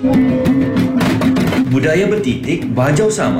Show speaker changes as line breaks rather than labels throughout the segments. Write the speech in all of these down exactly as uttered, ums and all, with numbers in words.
Budaya bertitik bajau sama.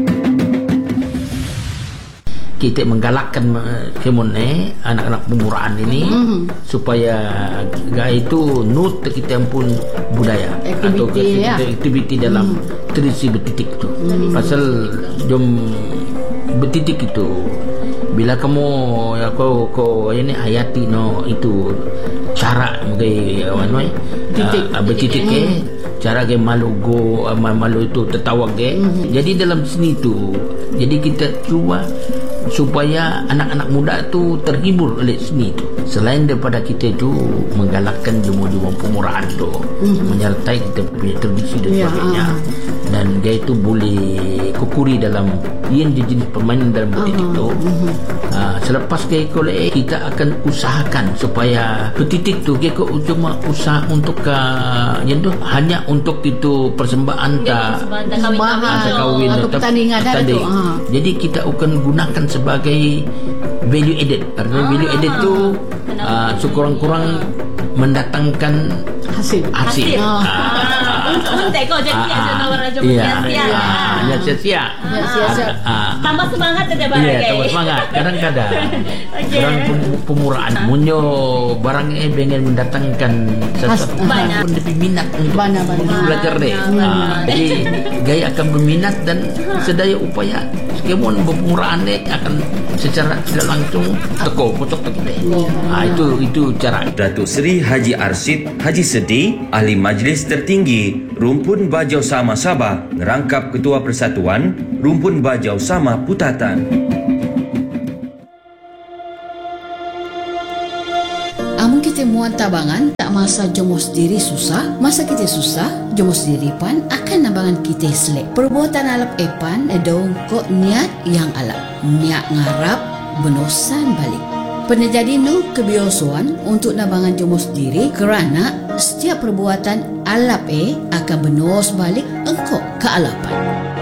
Kita menggalakkan kemun eh anak-anak pemuraan ini mm-hmm. supaya gaya itu nut kita pun budaya
aktiviti,
atau ke,
ya.
aktiviti dalam mm-hmm. tradisi bertitik itu. Mm-hmm. Pasal jom bertitik itu bila kamu ya kau kau ini hayati no itu cara mungkin apa uh, bertitik ke mm-hmm. cara ke malu go malu itu tertawa ke. Mm-hmm. Jadi dalam sini tu jadi kita cuba supaya anak-anak muda tu terhibur oleh seni tu. Selain daripada kita tu menggalakkan jemu-jemu pemuraan tu, mm-hmm. menyertai kita punya tradisi dan
yeah.
sebagainya. Dan dia itu boleh kukuri dalam yang jenis permainan dalam bertitik tu. Mm-hmm. Uh, selepas dia kolej kita akan usahakan supaya bertitik tu kita cuma usaha untuk uh, yang tu hanya untuk itu persembahan tak
kahwin atau pertandingan tu. Ha.
Jadi kita akan gunakan sebagai value added. Karena ah. value added tu uh, sekurang-kurang mendatangkan hasil. Hasil. hasil.
Untuk kau jadi aja nawar aja
sia-sia. Ya sia-sia.
Tambah semangat ada barang.
Iya, tambah semangat. Kadang-kadang orang pemuraan munyo barang eh pengen mendatangkan sesuatu pun lebih minat untuk belajar deh. Jadi gaya akan berminat dan sedaya upaya kemun pemuraan deh akan secara tidak langsung teko pucuk teko. Ah itu itu cara.
Datuk Seri Haji Arsyid Haji Sedi, Ahli Majlis Tertinggi Rumpun Bajau Sama Sabah, ngerangkap Ketua Persatuan Rumpun Bajau Sama Putatan.
Amun kita muat tabangan tak masa jomo sendiri susah, masa kita susah jomo sendiri pan akan nabangan kita selek. Perbuatan alap epan edong kok niat yang alap, niat ngarap benosan balik. Pernah jadi no kebiasaan untuk nabangan jomo sendiri kerana setiap perbuatan alap eh akan benos balik engkau ke alapan.